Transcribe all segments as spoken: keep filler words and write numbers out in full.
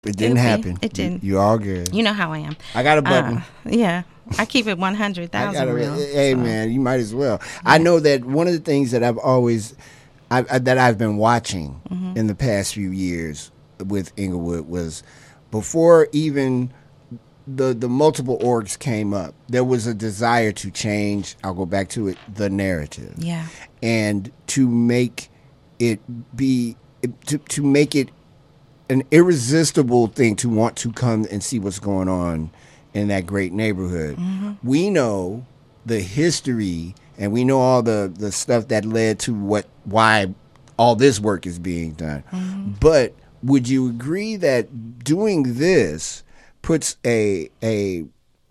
It didn't It'll happen. Be. It didn't. You, you all good. You know how I am. I got a button. Uh, yeah. I keep it one hundred thousand real. Hey, so. man, you might as well. Yeah. I know that one of the things that I've always, I, I, that I've been watching mm-hmm. in the past few years with Inglewood was before even the the multiple orgs came up, there was a desire to change, I'll go back to it, the narrative. Yeah. And to make it be, to, to make it an irresistible thing to want to come and see what's going on in that great neighborhood. Mm-hmm. We know the history and we know all the, the stuff that led to what why all this work is being done. Mm-hmm. But would you agree that doing this puts a a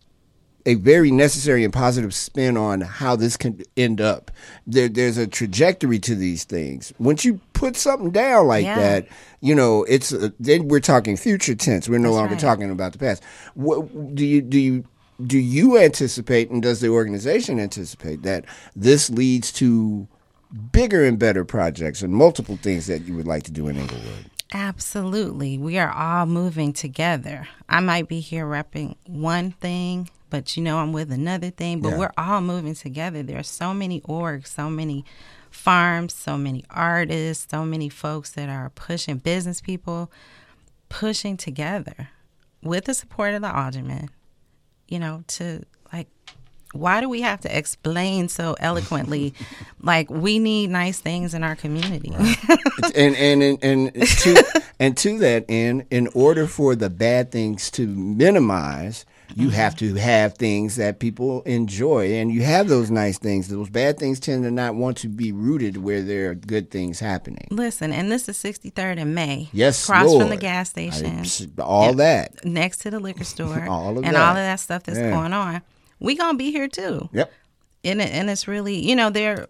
a very necessary and positive spin on how this can end up? There, there's a trajectory to these things. Once you put something down like yeah. that, you know, it's uh, then we're talking future tense. We're no That's longer right. talking about the past. What do you do? You do you anticipate, and does the organization anticipate that this leads to bigger and better projects and multiple things that you would like to do in Inglewood? Absolutely. We are all moving together. I might be here repping one thing, but you know I'm with another thing. But yeah. we're all moving together. There are so many orgs, so many farms, so many artists, so many folks that are pushing, business people, pushing together with the support of the aldermen, you know, to like, why do we have to explain so eloquently, like we need nice things in our community? Right. and, and, and, and, to, and to that end, in order for the bad things to minimize, you mm-hmm. have to have things that people enjoy. And you have those nice things. Those bad things tend to not want to be rooted where there are good things happening. Listen, and this is sixty-third and May. Yes, Across Lord. from the gas station. I, all that. Next to the liquor store. all of and that. all of that stuff that's yeah. going on. We gonna be here too. Yep. And it, and it's really, you know, there.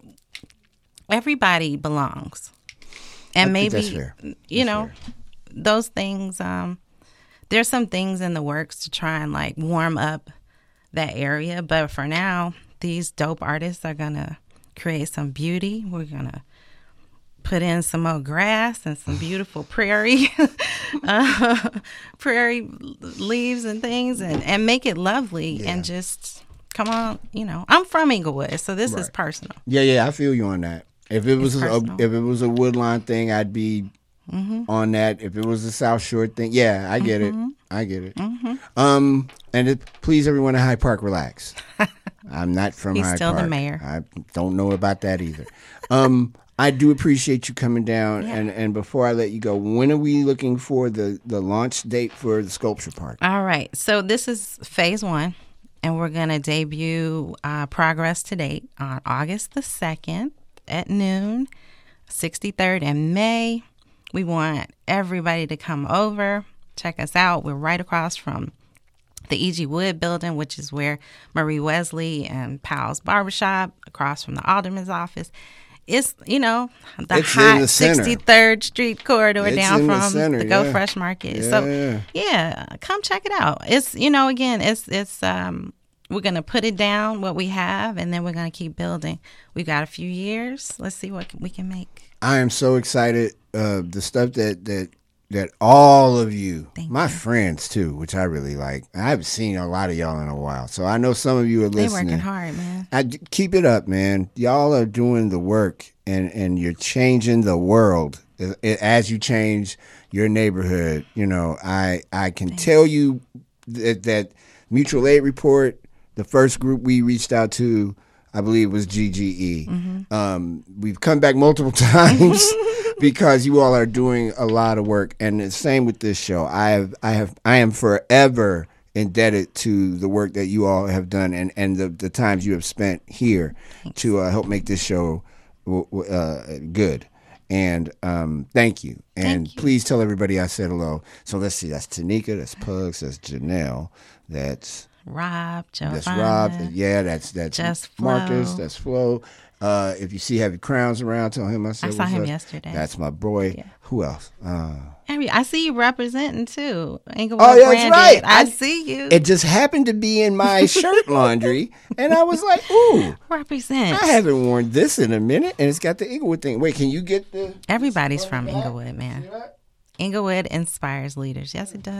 Everybody belongs, and I maybe think that's fair. you that's know, fair. those things. Um, there's some things in the works to try and like warm up that area, but for now, these dope artists are gonna create some beauty. We're gonna put in some more grass and some beautiful prairie, uh, prairie leaves and things, and, and make it lovely yeah. and just come on. You know, I'm from Inglewood, so this right. is personal. Yeah, yeah, I feel you on that. If it was a, if it was a Woodlawn thing, I'd be mm-hmm. on that. If it was a South Shore thing, yeah, I get mm-hmm. it. I get it. Mm-hmm. Um, and it, please, everyone at Hyde Park, relax. I'm not from He's Hyde still Park. the mayor. I don't know about that either. Um. I do appreciate you coming down, yeah. and, and before I let you go, when are we looking for the, the launch date for the Sculpture Park? All right, so this is phase one, and we're going to debut uh, Progress to Date on August the second at noon, sixty-third and May. We want everybody to come over, check us out. We're right across from the E G. Wood building, which is where Marie Wesley and Powell's Barbershop, across from the Alderman's office. It's, you know, the it's hot sixty-third Street corridor it's down from the, center, the Go yeah. Fresh Market. Yeah, so, yeah. yeah, come check it out. It's, you know, again, it's, it's, um, we're going to put it down, what we have, and then we're going to keep building. We've got a few years. Let's see what we can make. I am so excited. Uh, the stuff that, that, that all of you, Thank my you. friends too, which I really like. I haven't seen a lot of y'all in a while, so I know some of you are listening. They're working hard, man. I, keep it up, man. Y'all are doing the work, and, and you're changing the world as you change your neighborhood. You know, I I can Thanks. tell you that, that Mutual Aid Report, the first group we reached out to, I believe, was G G E. Mm-hmm. Um, we've come back multiple times. Because you all are doing a lot of work, and the same with this show. I have, I have, I am forever indebted to the work that you all have done, and, and the, the times you have spent here Thanks. to uh, help make this show uh, good. And um, thank you. And thank you. Please tell everybody I said hello. So let's see. That's Tanika. That's Pugs. That's Janelle. That's Rob. Giovanna, that's Rob. Yeah. That's that's Just Marcus. Flo. That's Flo. Uh, if you see Heavy Crowns around, tell him I said I saw him up. yesterday. That's my boy. Yeah. Who else? Uh, Every, I see you representing too. Inglewood oh, yeah, branded. that's right. I, I see you. It just happened to be in my shirt laundry, and I was like, "Ooh, represent." I haven't worn this in a minute, and it's got the Inglewood thing. Wait, can you get the? Everybody's from Inglewood, man. Inglewood inspires leaders. Yes, it does.